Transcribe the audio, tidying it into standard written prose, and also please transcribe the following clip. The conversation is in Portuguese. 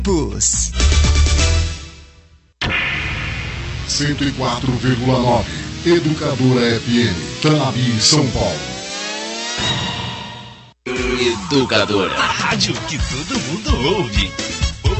Pus 104,9 Educadora FM, Tanabi, São Paulo. Educadora, a rádio que todo mundo ouve.